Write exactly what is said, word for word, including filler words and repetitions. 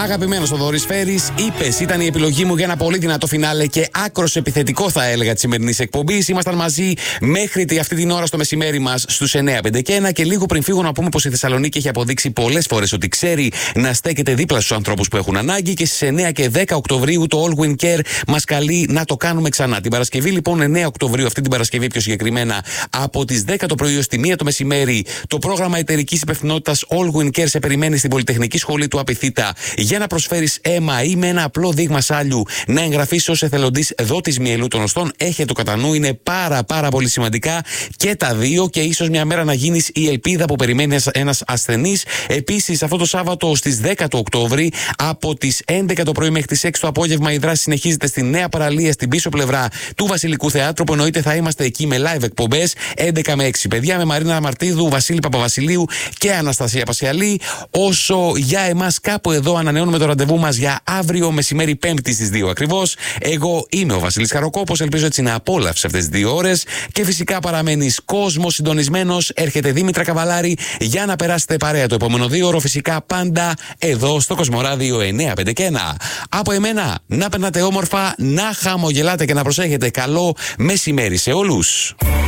Αγαπημένος ο Θοδωρής Φέρης, είπες, ήταν η επιλογή μου για ένα πολύ δυνατό φινάλε και άκρος επιθετικό, θα έλεγα, τη σημερινή εκπομπή. Ήμασταν μαζί μέχρι αυτή την ώρα στο μεσημέρι μας στους εννιά πέντε και ένα. Και λίγο πριν φύγω, να πούμε πως η Θεσσαλονίκη έχει αποδείξει πολλές φορές ότι ξέρει να στέκεται δίπλα στους ανθρώπους που έχουν ανάγκη. Και στις εννιά και δέκα Οκτωβρίου το All Win Care μας καλεί να το κάνουμε ξανά. Την Παρασκευή, λοιπόν, εννιά Οκτωβρίου, αυτή την Παρασκευή πιο συγκεκριμένα, από τις δέκα το πρωί ως τη μία το μεσημέρι, το πρόγραμμα εταιρικής υπευθυνότητας All Win Care σε περιμένει στην Πολυτεχνική Σχολή του Απιθύτα για να προσφέρεις αίμα ή με ένα απλό δείγμα σάλιου να εγγραφείς ως εθελοντής δότης μυελού των οστών. Έχετε το κατά νου, είναι πάρα πάρα πολύ σημαντικά και τα δύο, και ίσως μια μέρα να γίνεις η ελπίδα που περιμένει ένας ασθενής. Επίσης, αυτό το Σάββατο στις δέκα του Οκτώβρη, από τις έντεκα το πρωί μέχρι τις έξι το απόγευμα, η δράση συνεχίζεται στη Νέα Παραλία, στην πίσω πλευρά του Βασιλικού Θεάτρου, που εννοείται θα είμαστε εκεί με live εκπομπές έντεκα με έξι. Παιδιά, με Μαρίνα Μαρτίδου, Βασίλη Παπαβασιλείου και Αναστασία Πασιαλή. Όσο για εμάς, κάπου εδώ ανανεώνουμε το ραντεβού μας για αύριο μεσημέρι, Πέμπτη στις δύο ακριβώς. Εγώ είμαι ο Βασίλης Χαροκόπος, ελπίζω έτσι να απόλαυσεις αυτές τις δύο ώρες. Και φυσικά παραμένεις κόσμος συντονισμένος. Έρχεται Δήμητρα Καβαλάρη για να περάσετε παρέα το επόμενο δύο ώρο. Φυσικά πάντα εδώ στο Κοσμοράδιο εννιά πέντε και ένα. Από εμένα, να περνάτε όμορφα, να χαμογελάτε και να προσέχετε. Καλό μεσημέρι σε όλους.